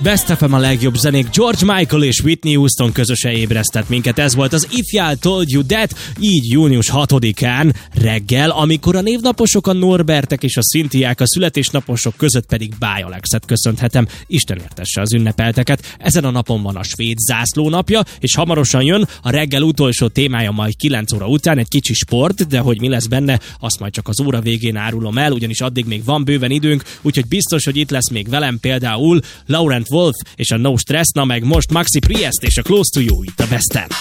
Best FM a legjobb zenék, George Michael és Whitney Houston közösen ébresztett minket. Ez volt az If I Told You That, így június 6-án reggel, amikor a névnaposok, a Norbertek és a Szintiák, a születésnaposok között pedig Báj Alexet köszönhetem. Isten értesse az ünnepelteket. Ezen a napon van a svéd zászló napja, és hamarosan jön a reggel utolsó témája, majd 9 óra után egy kicsi sport, de hogy mi lesz benne, azt majd csak az óra végén árulom el, ugyanis addig még van bőven időnk, úgyhogy biztos, hogy itt lesz még velem például Laurent Wolf és a No Stress, na meg most Maxi Priest és a Close to You itt a Best-en.